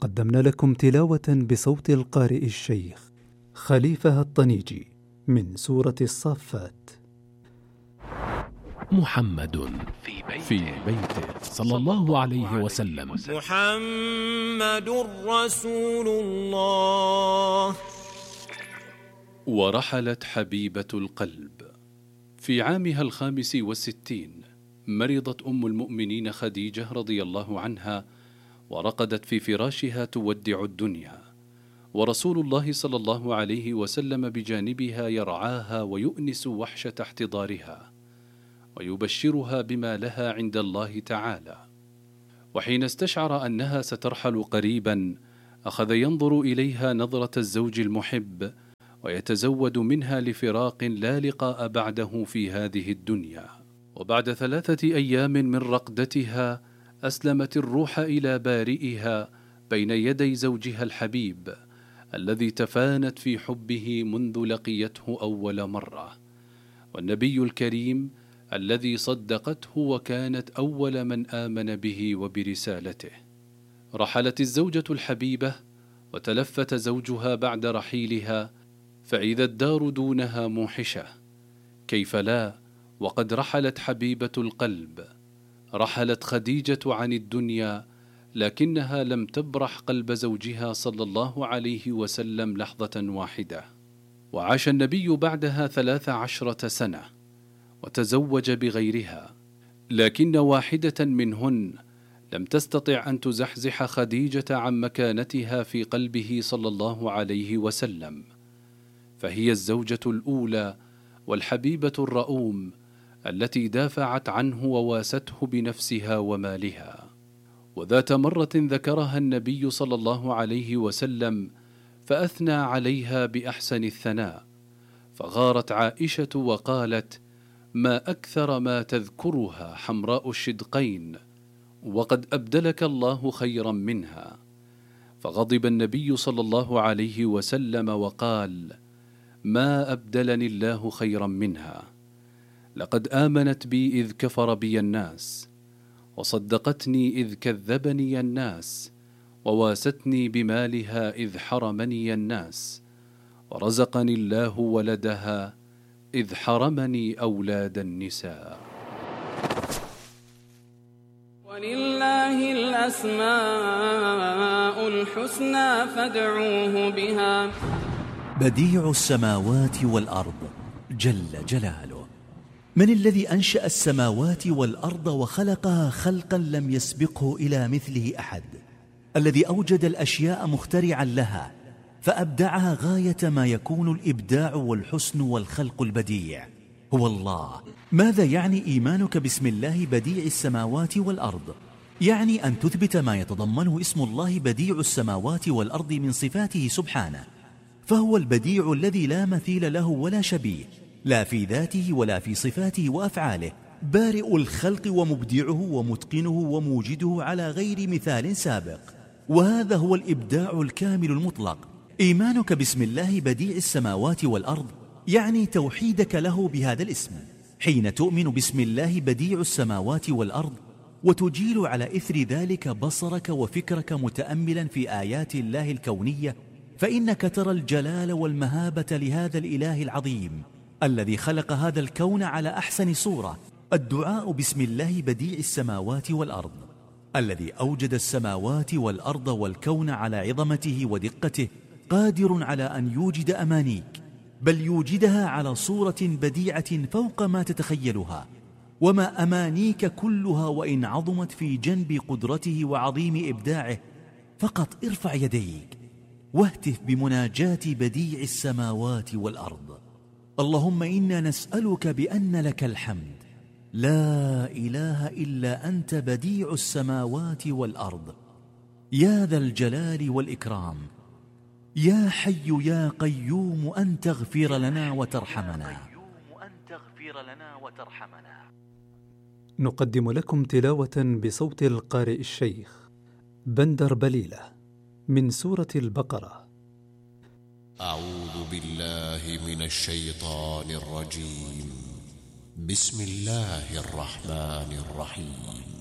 قدمنا لكم تلاوة بصوت القارئ الشيخ خليفة الطنيجي من سورة الصافات. محمد في بيته صلى الله عليه وسلم. محمد رسول الله. ورحلت حبيبة القلب. في عامها 65 مرضت أم المؤمنين خديجة رضي الله عنها، ورقدت في فراشها تودع الدنيا، ورسول الله صلى الله عليه وسلم بجانبها يرعاها ويؤنس وحشة احتضارها، ويبشرها بما لها عند الله تعالى. وحين استشعر أنها سترحل قريبا، أخذ ينظر إليها نظرة الزوج المحب، ويتزود منها لفراق لا لقاء بعده في هذه الدنيا. وبعد 3 أيام من رقدتها أسلمت الروح إلى بارئها بين يدي زوجها الحبيب الذي تفانت في حبه منذ لقيته أول مرة، والنبي الكريم الذي صدقته وكانت أول من آمن به وبرسالته. رحلت الزوجة الحبيبة وتلفت زوجها بعد رحيلها، فإذا الدار دونها موحشة. كيف لا وقد رحلت حبيبة القلب. رحلت خديجة عن الدنيا، لكنها لم تبرح قلب زوجها صلى الله عليه وسلم لحظة واحدة. وعاش النبي بعدها 13 سنة، وتزوج بغيرها، لكن واحدة منهن لم تستطع أن تزحزح خديجة عن مكانتها في قلبه صلى الله عليه وسلم، فهي الزوجة الأولى والحبيبة الرؤوم التي دافعت عنه وواسته بنفسها ومالها. وذات مرة ذكرها النبي صلى الله عليه وسلم فأثنى عليها بأحسن الثناء، فغارت عائشة وقالت: ما أكثر ما تذكرها حمراء الشدقين، وقد أبدلك الله خيرا منها. فغضب النبي صلى الله عليه وسلم وقال: ما أبدلني الله خيرا منها، لقد آمنت بي إذ كفر بي الناس، وصدقتني إذ كذبني الناس، وواستني بمالها إذ حرمني الناس، ورزقني الله ولدها إذ حرمني أولاد النساء. ولله الأسماء الحسنى فادعوه بها. بديع السماوات والأرض جل جلاله. من الذي أنشأ السماوات والأرض وخلقها خلقا لم يسبقه إلى مثله أحد؟ الذي أوجد الأشياء مخترعا لها فأبدعها غاية ما يكون الإبداع والحسن والخلق البديع هو الله. ماذا يعني إيمانك باسم الله بديع السماوات والأرض؟ يعني أن تثبت ما يتضمنه اسم الله بديع السماوات والأرض من صفاته سبحانه، فهو البديع الذي لا مثيل له ولا شبيه، لا في ذاته ولا في صفاته وأفعاله، بارئ الخلق ومبدعه ومتقنه وموجده على غير مثال سابق، وهذا هو الإبداع الكامل المطلق. إيمانك باسم الله بديع السماوات والأرض يعني توحيدك له بهذا الاسم. حين تؤمن باسم الله بديع السماوات والأرض وتجيل على إثر ذلك بصرك وفكرك متأملا في آيات الله الكونية، فإنك ترى الجلال والمهابة لهذا الإله العظيم الذي خلق هذا الكون على أحسن صورة. الدعاء باسم الله بديع السماوات والأرض الذي أوجد السماوات والأرض والكون على عظمته ودقته قادر على أن يوجد أمانيك، بل يوجدها على صورة بديعة فوق ما تتخيلها. وما أمانيك كلها وإن عظمت في جنب قدرته وعظيم إبداعه، فقط ارفع يديك واهتف بمناجاة بديع السماوات والأرض: اللهم إنا نسألك بأن لك الحمد، لا إله إلا أنت بديع السماوات والأرض، يا ذا الجلال والإكرام، يا حي يا قيوم أن تغفر لنا وترحمنا. نقدم لكم تلاوة بصوت القارئ الشيخ بندر بليلة من سورة البقرة. أعوذ بالله من الشيطان الرجيم. بسم الله الرحمن الرحيم.